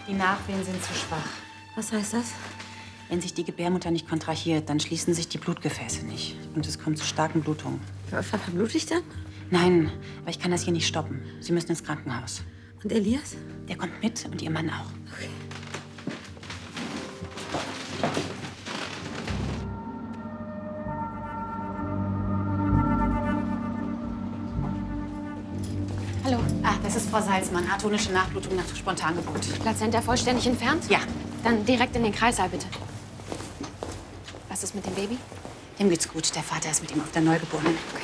Die Nachwehen sind zu schwach. Was heißt das? Wenn sich die Gebärmutter nicht kontrahiert, dann schließen sich die Blutgefäße nicht. Und es kommt zu starken Blutungen. Verblute ich dann? Nein, aber ich kann das hier nicht stoppen. Sie müssen ins Krankenhaus. Und Elias? Der kommt mit und Ihr Mann auch. Okay. Hallo. Ah, das ist Frau Salzmann. Atonische Nachblutung nach Spontangeburt. Plazenta vollständig entfernt? Ja. Dann direkt in den Kreissaal, bitte. Was ist mit dem Baby? Dem geht's gut. Der Vater ist mit ihm auf der Neugeborenen. Okay.